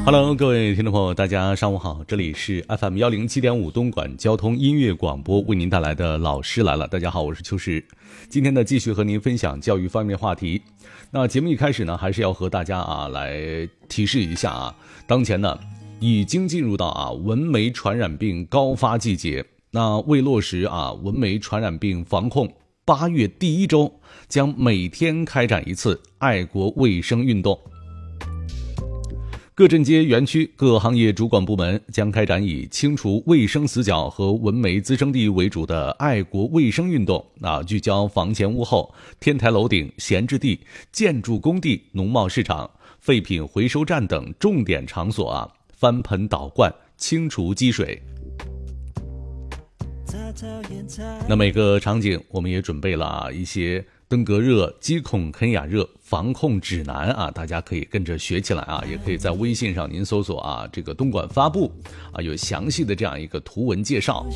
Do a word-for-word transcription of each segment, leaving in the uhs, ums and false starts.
Hello， 各位听众朋友，大家上午好，这里是 F M 一零七点五 东莞交通音乐广播，为您带来的老师来了。大家好，我是秋实，今天呢继续和您分享教育方面的话题。那节目一开始呢，还是要和大家啊来提示一下啊，当前呢已经进入到啊蚊媒传染病高发季节，那为落实啊蚊媒传染病防控，八月第一周将每天开展一次爱国卫生运动。各镇街园区各行业主管部门将开展以清除卫生死角和蚊媒滋生地为主的爱国卫生运动啊，聚焦房前屋后、天台楼顶、闲置地、建筑工地、农贸市场、废品回收站等重点场所啊，翻盆倒灌，清除积水。那每个场景我们也准备了啊一些登革热、肌孔肯雅热防控指南啊，大家可以跟着学起来啊，也可以在微信上您搜索啊这个东莞发布啊，有详细的这样一个图文介绍。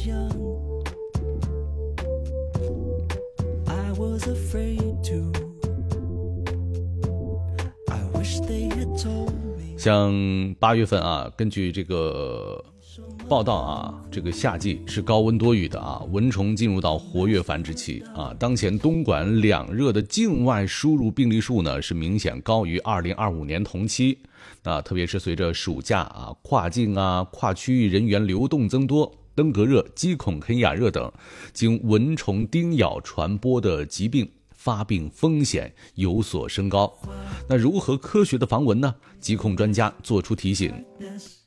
像八月份啊，根据这个报道啊，这个夏季是高温多雨的啊，蚊虫进入到活跃繁殖期啊。当前东莞两热的境外输入病例数呢是明显高于二零二五年同期。那特别是随着暑假啊、跨境啊、跨区域人员流动增多，登革热、肌孔肯雅热等经蚊虫叮咬传播的疾病发病风险有所升高。那如何科学的防蚊呢？疾控专家做出提醒。